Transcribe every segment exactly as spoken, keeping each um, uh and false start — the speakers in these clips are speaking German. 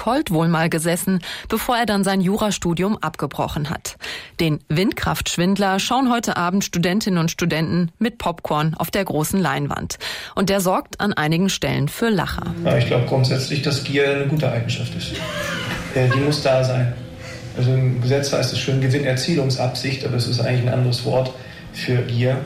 Hendrik Holt wohl mal gesessen, bevor er dann sein Jurastudium abgebrochen hat. Den Windkraftschwindler schauen heute Abend Studentinnen und Studenten mit Popcorn auf der großen Leinwand. Und der sorgt an einigen Stellen für Lacher. Ja, ich glaube grundsätzlich, dass Gier eine gute Eigenschaft ist. Ja, die muss da sein. Also im Gesetz heißt es schön Gewinnerzielungsabsicht, aber es ist eigentlich ein anderes Wort für Gier.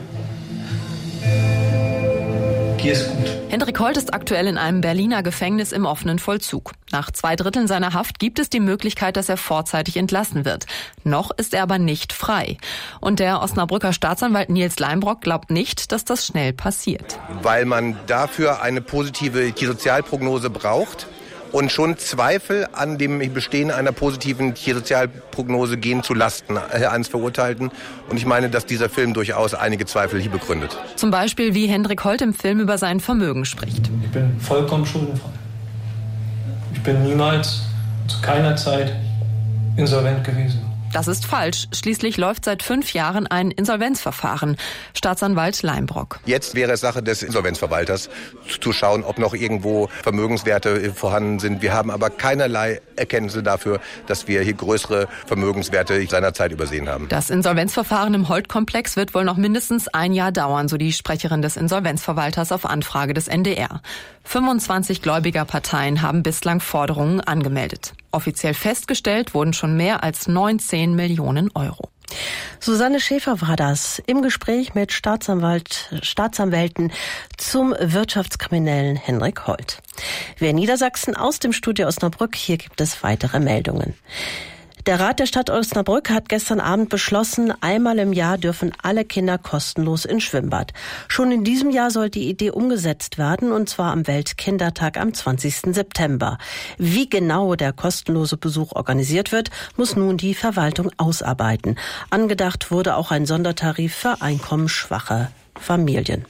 Gier ist gut. Hendrik Holt ist aktuell in einem Berliner Gefängnis im offenen Vollzug. Nach zwei Dritteln seiner Haft gibt es die Möglichkeit, dass er vorzeitig entlassen wird. Noch ist er aber nicht frei. Und der Osnabrücker Staatsanwalt Nils Leimbrock glaubt nicht, dass das schnell passiert. Weil man dafür eine positive Tiersozialprognose braucht. Und schon Zweifel an dem Bestehen einer positiven Tiersozialprognose gehen zu Lasten eines Verurteilten. Und ich meine, dass dieser Film durchaus einige Zweifel hier begründet. Zum Beispiel, wie Hendrik Holt im Film über sein Vermögen spricht. Ich bin vollkommen schuldenfrei. Ich bin niemals, zu keiner Zeit, insolvent gewesen. Das ist falsch. Schließlich läuft seit fünf Jahren ein Insolvenzverfahren. Staatsanwalt Leimbrock. Jetzt wäre es Sache des Insolvenzverwalters zu schauen, ob noch irgendwo Vermögenswerte vorhanden sind. Wir haben aber keinerlei Erkenntnisse dafür, dass wir hier größere Vermögenswerte seinerzeit übersehen haben. Das Insolvenzverfahren im Holt-Komplex wird wohl noch mindestens ein Jahr dauern, so die Sprecherin des Insolvenzverwalters auf Anfrage des N D R. fünfundzwanzig Gläubigerparteien haben bislang Forderungen angemeldet. Offiziell festgestellt wurden schon mehr als neunzehn Millionen Euro. Susanne Schäfer war das im Gespräch mit Staatsanwalt, Staatsanwälten zum Wirtschaftskriminellen Hendrik Holt. Wir in Niedersachsen aus dem Studio Osnabrück, hier gibt es weitere Meldungen. Der Rat der Stadt Osnabrück hat gestern Abend beschlossen, einmal im Jahr dürfen alle Kinder kostenlos ins Schwimmbad. Schon in diesem Jahr soll die Idee umgesetzt werden, und zwar am Weltkindertag am zwanzigsten September. Wie genau der kostenlose Besuch organisiert wird, muss nun die Verwaltung ausarbeiten. Angedacht wurde auch ein Sondertarif für einkommensschwache Familien.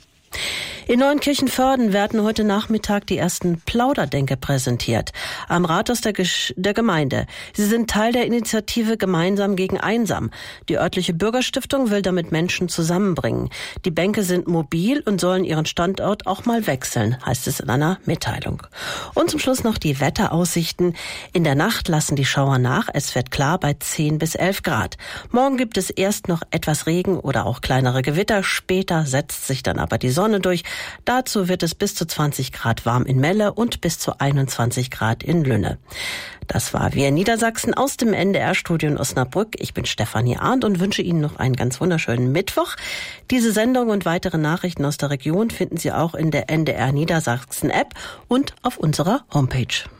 In Neunkirchen-Vörden werden heute Nachmittag die ersten Plauderdänke präsentiert. Am Rathaus der, Gesch- der Gemeinde. Sie sind Teil der Initiative Gemeinsam gegen Einsam. Die örtliche Bürgerstiftung will damit Menschen zusammenbringen. Die Bänke sind mobil und sollen ihren Standort auch mal wechseln, heißt es in einer Mitteilung. Und zum Schluss noch die Wetteraussichten. In der Nacht lassen die Schauer nach. Es wird klar bei zehn bis elf Grad. Morgen gibt es erst noch etwas Regen oder auch kleinere Gewitter. Später setzt sich dann aber die Sonne durch. Dazu wird es bis zu zwanzig Grad warm in Melle und bis zu einundzwanzig Grad in Lünne. Das war Wir in Niedersachsen aus dem N D R-Studio in Osnabrück. Ich bin Stefanie Arndt und wünsche Ihnen noch einen ganz wunderschönen Mittwoch. Diese Sendung und weitere Nachrichten aus der Region finden Sie auch in der N D R Niedersachsen-App und auf unserer Homepage.